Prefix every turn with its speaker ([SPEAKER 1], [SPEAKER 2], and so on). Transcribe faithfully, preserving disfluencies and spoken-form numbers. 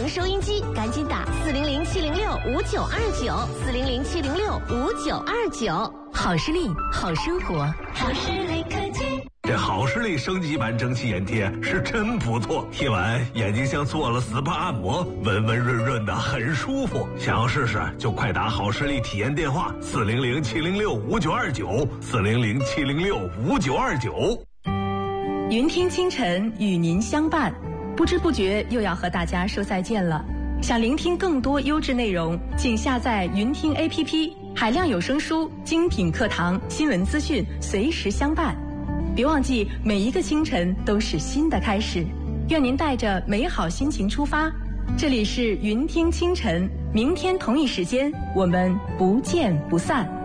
[SPEAKER 1] 成收音机，赶紧打四零零七零六五九二九，四零零七零六五九二九。好视力，好生活，好视力科技。
[SPEAKER 2] 这好视力升级版蒸汽眼贴是真不错，贴完眼睛像做了 S P A 按摩，温温润润的，很舒服。想要试试就快打好视力体验电话四零零七零六五九二九，四零零七零六五九二九。
[SPEAKER 3] 云听清晨与您相伴，不知不觉又要和大家说再见了。想聆听更多优质内容，请下载云听 A P P， 海量有声书、精品课堂、新闻资讯，随时相伴。别忘记，每一个清晨都是新的开始。愿您带着美好心情出发。这里是云听清晨，明天同一时间，我们不见不散。